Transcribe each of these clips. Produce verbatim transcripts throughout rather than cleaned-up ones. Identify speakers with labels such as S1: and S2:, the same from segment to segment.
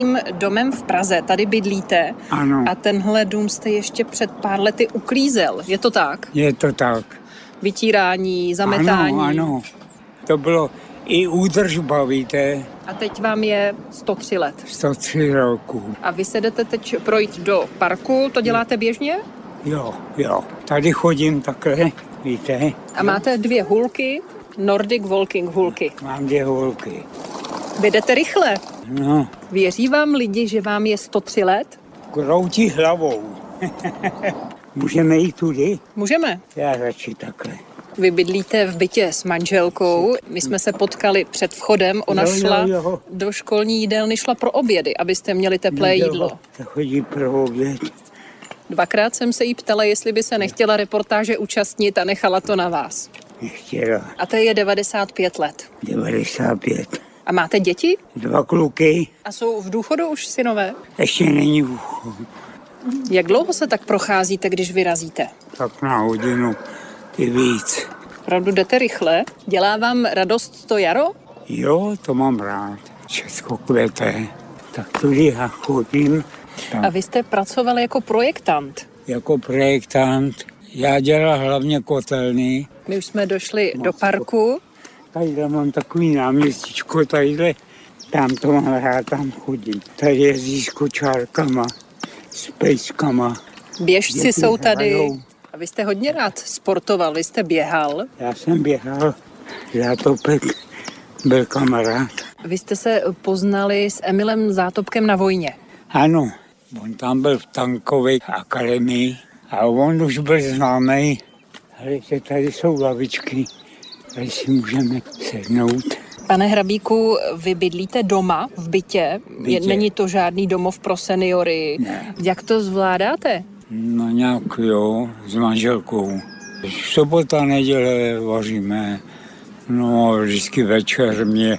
S1: Tím domem v Praze, tady bydlíte.
S2: Ano.
S1: A tenhle dům jste ještě před pár lety uklízel, je to tak?
S2: Je to tak.
S1: Vytírání, zametání.
S2: Ano, ano. To bylo i údržba, víte,
S1: A teď vám je sto tři let.
S2: sto tři roků.
S1: A vy se jdete teď projít do parku, to děláte běžně?
S2: Jo, jo. Tady chodím takhle, víte.
S1: A máte dvě hůlky, Nordic Walking hůlky.
S2: Mám dvě holky.
S1: Vy jdete rychle.
S2: No,
S1: Věří vám lidi, že vám je sto tři let?
S2: kroutí hlavou. Můžeme jít tudy?
S1: Můžeme.
S2: Já radši takhle.
S1: Vy bydlíte v bytě s manželkou. My jsme se potkali před vchodem. Ona
S2: Jo, jo,
S1: šla
S2: jo.
S1: do školní jídelny, šla pro obědy, abyste měli teplé
S2: No,
S1: jídlo.
S2: To chodí pro oběd.
S1: Dvakrát jsem se jí ptala, jestli by se nechtěla reportáže účastnit a nechala to na vás.
S2: Nechtěla.
S1: A to je devadesát pět let.
S2: devadesát pět.
S1: A máte děti?
S2: Dva kluky.
S1: A jsou v důchodu už synové?
S2: Ještě není úchod.
S1: Jak dlouho se tak procházíte, když vyrazíte?
S2: Tak na hodinu i víc.
S1: Opravdu jdete rychle? Dělá vám radost to jaro?
S2: Jo, to mám rád. Všechno kvete. Tak tudy já chodím.
S1: A vy jste pracoval jako projektant.
S2: Jako projektant. Já dělal hlavně kotelny.
S1: My už jsme došli do parku.
S2: Tady mám takový náměstíčko, tadyhle. Tam to mám rád, tam chodím. Tady jezdí s kočárkama, s pejskama.
S1: Běžci
S2: Děti
S1: jsou tady.
S2: hrajou.
S1: A vy jste hodně rád sportoval, vy jste běhal.
S2: Já jsem běhal, Zátopek byl kamarád.
S1: Vy jste se poznali s Emilem Zátopkem na vojně.
S2: Ano, on tam byl v tankové akademii a on už byl známý. Hledajte, tady jsou lavičky, tady si můžeme sednout.
S1: Pane Hrabíku, vy bydlíte doma v bytě?
S2: Bytě.
S1: Je, není to žádný domov pro seniory.
S2: Ne.
S1: Jak to zvládáte?
S2: No nějak jo, s manželkou. Sobota, neděle vaříme. No vždycky večer mě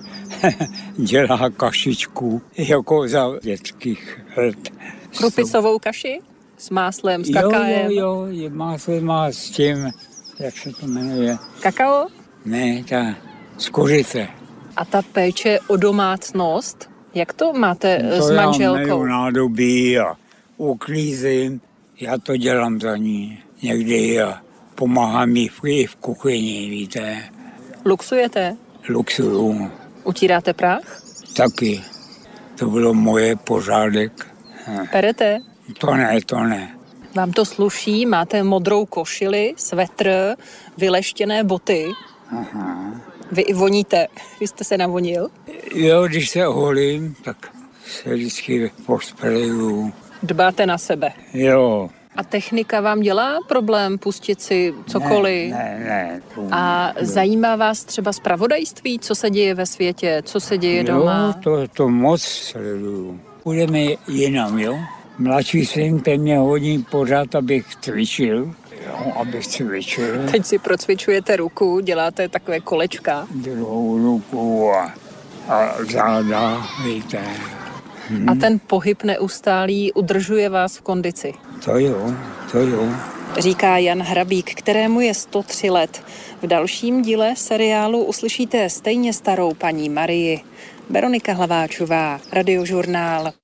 S2: dělá kašičku, jako za dětských let.
S1: Krupicovou kaši? S máslem, s
S2: Jo,
S1: kakaem?
S2: jo, jo, je máslo má s tím, jak se to jmenuje.
S1: Kakao?
S2: Ne, ta z kořice.
S1: A ta péče o domácnost? Jak to máte
S2: To
S1: s
S2: já
S1: manželkou?
S2: meju nádobí a uklízím. Já to dělám za ní někdy a pomáhám jí v, i v kuchyni, víte.
S1: Luxujete?
S2: Luxuju
S1: Utíráte prach?
S2: taky. To bylo moje pořádek.
S1: Perete?
S2: To ne, to ne.
S1: Vám to sluší? Máte modrou košili, svetr, vyleštěné boty.
S2: Aha.
S1: Vy i voníte. Vy jste se navonil?
S2: Jo, když se holím, tak se vždycky pospreju.
S1: Dbáte na sebe.
S2: Jo.
S1: A technika vám dělá problém pustit si cokoliv?
S2: Ne, ne, ne.
S1: A zajímá vás třeba zpravodajství, co se děje ve světě, co se děje doma?
S2: Jo, to, to moc sleduju. Budeme jinam, jo? Mladší syn, ten mě hodí pořád, abych cvičil. Jo, abych cvičil.
S1: Teď si procvičujete ruku, děláte takové kolečka.
S2: Druhou ruku a, a záda, víte.
S1: Hmm. A ten pohyb neustálý udržuje vás v kondici.
S2: To jo, to jo.
S1: Říká Jan Hrabík, kterému je sto tři let. V dalším díle seriálu uslyšíte stejně starou paní Marii. Veronika Hlaváčová, Radiožurnál.